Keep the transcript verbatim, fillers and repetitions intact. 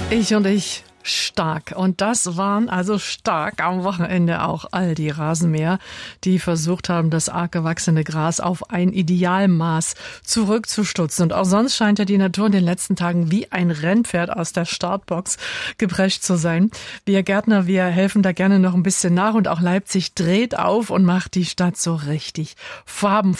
Ich und ich stark. Und das waren also stark am Wochenende auch all die Rasenmäher, die versucht haben, das arg gewachsene Gras auf ein Idealmaß zurückzustutzen. Und auch sonst scheint ja die Natur in den letzten Tagen wie ein Rennpferd aus der Startbox geprescht zu sein. Wir Gärtner, wir helfen da gerne noch ein bisschen nach und auch Leipzig dreht auf und macht die Stadt so richtig farbenfroh.